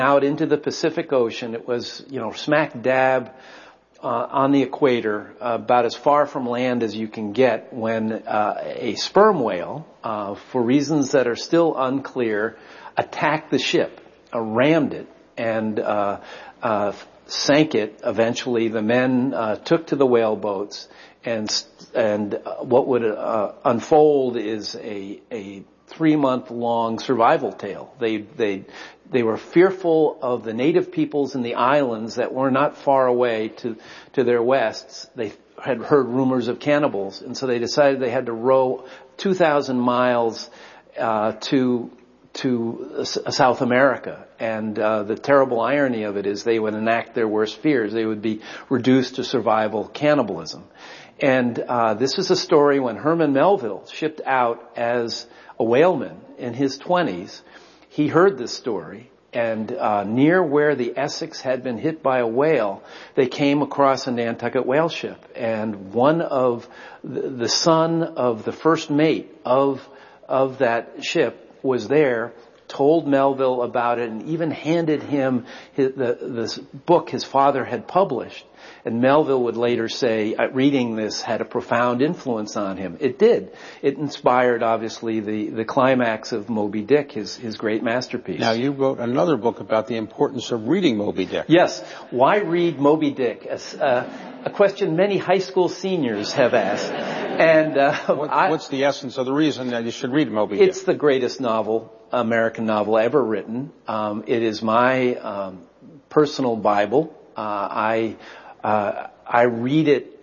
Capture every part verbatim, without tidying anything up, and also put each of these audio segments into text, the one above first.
out into the Pacific Ocean. It was, you know, smack dab uh, on the equator, uh, about as far from land as you can get, when uh, a sperm whale, uh, for reasons that are still unclear, attacked the ship, uh, rammed it, and uh, uh, sank it. Eventually, the men uh, took to the whale boats, and and what would uh, unfold is a a three-month-long survival tale. They they they were fearful of the native peoples in the islands that were not far away to to their west. They had heard rumors of cannibals, and so they decided they had to row two thousand miles uh, to to uh, South America. And uh, the terrible irony of it is they would enact their worst fears. They would be reduced to survival cannibalism. And uh, this is a story when Herman Melville shipped out as a whaleman in his twenties. He heard this story, and uh, near where the Essex had been hit by a whale, they came across a Nantucket whale ship. And one of the, the son of the first mate of of that ship was there, told Melville about it, and even handed him his, the, this book his father had published. And Melville would later say, uh, reading this had a profound influence on him. It did. It inspired, obviously, the, the climax of Moby Dick, his, his great masterpiece. Now, you wrote another book about the importance of reading Moby Dick. Yes. Why read Moby Dick? Uh, a question many high school seniors have asked. And uh, what, I, what's the essence of the reason that you should read Moby Dick? It's the greatest novel, American novel ever written. Um, it is my um, personal Bible. Uh, I uh, I read it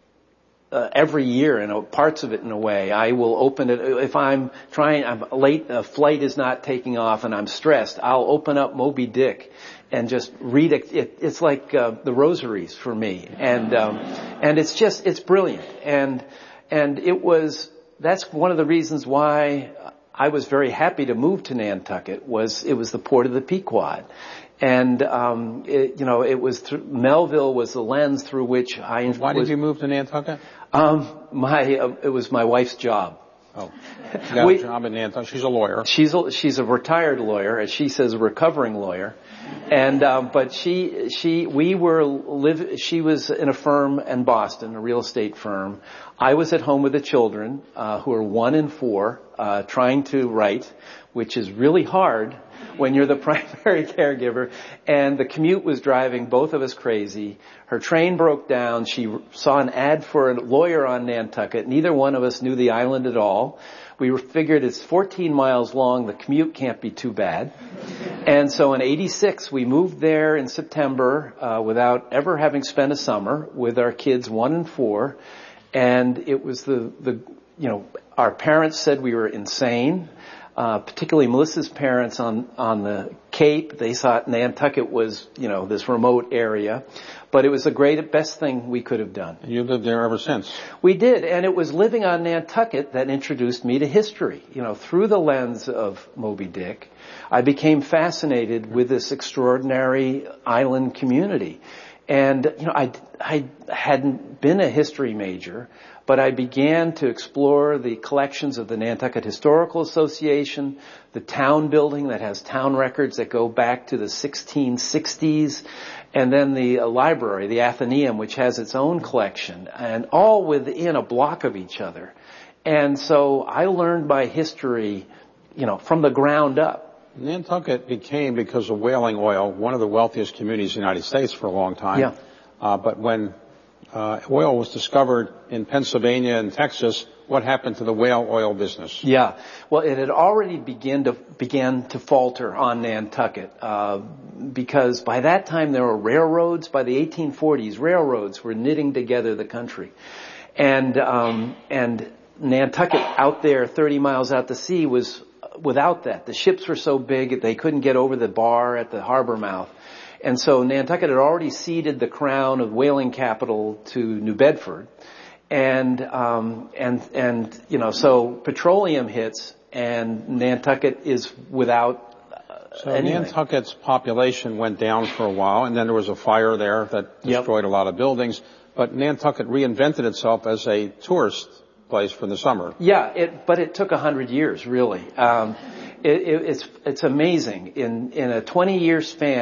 uh, every year, in a, parts of it in a way. I will open it if I'm trying. I'm late. A flight is not taking off, and I'm stressed. I'll open up Moby Dick and just read it. it it's like uh, the rosaries for me, and um, and it's just it's brilliant. And and it was that's one of the reasons why I was very happy to move to Nantucket. Was it was the port of the Pequod. And, um, it, you know, it was, th- Melville was the lens through which I... Why did you move to Nantucket? Um, my, uh, it was my wife's job. Oh. You got we, a job in Nantucket. She's a lawyer. She's a, she's a retired lawyer, as she says, a recovering lawyer. And, um, but she, she, we were live, she was in a firm in Boston, a real estate firm. I was at home with the children, uh, who are one and four, uh, trying to write, which is really hard when you're the primary caregiver. And the commute was driving both of us crazy. Her train broke down. She saw an ad for a lawyer on Nantucket. Neither one of us knew the island at all. We figured it's fourteen miles long. The commute can't be too bad. And so in eighty-six, we moved there in September, uh, without ever having spent a summer, with our kids one and four. And it was the, the, you know, our parents said we were insane. Uh, particularly Melissa's parents on, on the Cape. They thought Nantucket was, you know, this remote area. But it was the great, best thing we could have done. And you lived there ever since? We did. And it was living on Nantucket that introduced me to history. You know, through the lens of Moby Dick, I became fascinated with this extraordinary island community. And, you know, I, I hadn't been a history major, but I began to explore the collections of the Nantucket Historical Association, the town building that has town records that go back to the sixteen sixties, and then the uh, library, the Athenaeum, which has its own collection, and all within a block of each other. And so I learned my history, you know, from the ground up. Nantucket became, because of whaling oil, one of the wealthiest communities in the United States for a long time. Yeah. Uh, but when uh, oil was discovered in Pennsylvania and Texas, what happened to the whale oil business? Yeah. Well, it had already began to began to falter on Nantucket, uh, because by that time there were railroads. By the eighteen forties, railroads were knitting together the country. And, um, and Nantucket out there thirty miles out to sea was without that. The ships were so big they couldn't get over the bar at the harbor mouth. And so Nantucket had already ceded the crown of whaling capital to New Bedford. And, um, and, and, you know, so petroleum hits and Nantucket is without uh, So anything. Nantucket's population went down for a while, and then there was a fire there that destroyed yep. a lot of buildings. But Nantucket reinvented itself as a tourist place for the summer. Yeah, it, but it took a hundred years, really. Um, it, it, it's, it's amazing. In, in a twenty year span,